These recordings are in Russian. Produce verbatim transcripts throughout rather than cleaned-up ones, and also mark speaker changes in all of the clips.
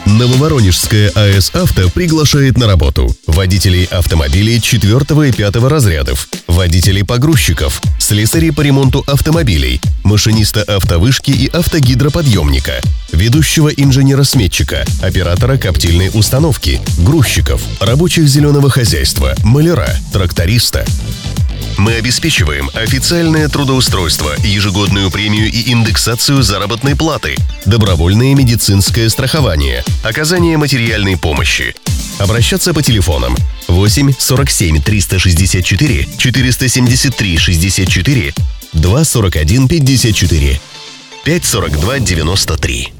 Speaker 1: Нововоронежская АЭС «Авто» приглашает на работу водителей автомобилей четвертого и пятого разрядов, водителей погрузчиков, слесарей по ремонту автомобилей, машиниста автовышки и автогидроподъемника, ведущего инженера-сметчика, оператора коптильной установки, грузчиков, рабочих зеленого хозяйства, маляра, тракториста. Мы обеспечиваем официальное трудоустройство, ежегодную премию и индексацию заработной платы, добровольное медицинское страхование, оказание материальной помощи. Обращаться по телефонам восемь сорок семь триста шестьдесят четыре четыреста семьдесят три шестьдесят четыре, два сорок один пятьдесят четыре, пять сорок два девяносто три.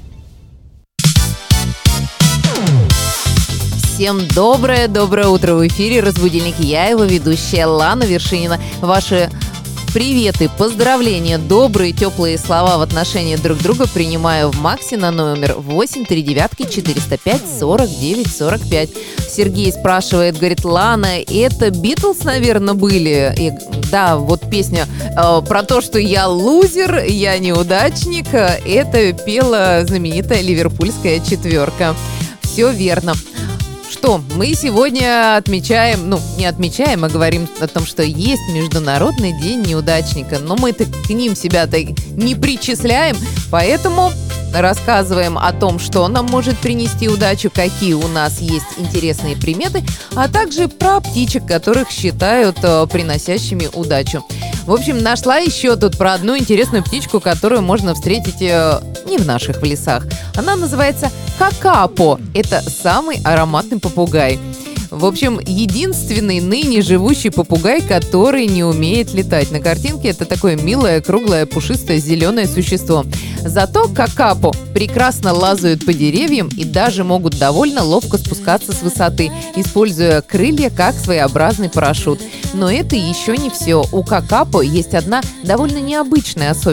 Speaker 2: Всем доброе-доброе утро! В эфире «Разбудильник». Я его ведущая Лана Вершинина. Ваши приветы, поздравления, добрые, теплые слова в отношении друг друга принимаю в Максе на номер восемь три девять четыреста пять сорок девять сорок пять. Сергей спрашивает, говорит, Лана, это Битлз, наверное, были? И, да, вот песня э, про то, что я лузер, я неудачник, это пела знаменитая ливерпульская четверка. Все верно. Что, мы сегодня отмечаем, ну, не отмечаем, а говорим о том, что есть Международный день неудачника, но мы-то к ним себя-то не причисляем, поэтому рассказываем о том, что нам может принести удачу, какие у нас есть интересные приметы, а также про птичек, которых считают э, приносящими удачу. В общем, нашла еще тут про одну интересную птичку, которую можно встретить э, не в наших в лесах. Она называется какапо. Это самый ароматный попугай. В общем, единственный ныне живущий попугай, который не умеет летать. На картинке это такое милое, круглое, пушистое, зеленое существо. Зато какапо прекрасно лазают по деревьям и даже могут довольно ловко спускаться с высоты, используя крылья как своеобразный парашют. Но это еще не все. У какапо есть одна довольно необычная особенность.